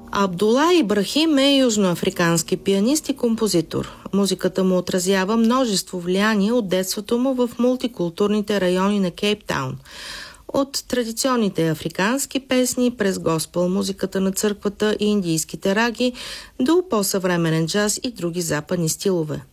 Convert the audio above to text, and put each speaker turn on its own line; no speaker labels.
Абдула Ибрахим е южноафрикански пианист и композитор. Музиката му отразява множество влияния от детството му в мултикултурните райони на Кейптаун. От традиционните африкански песни през госпел музиката на църквата и индийските раги до по-съвременен джаз и други западни стилове.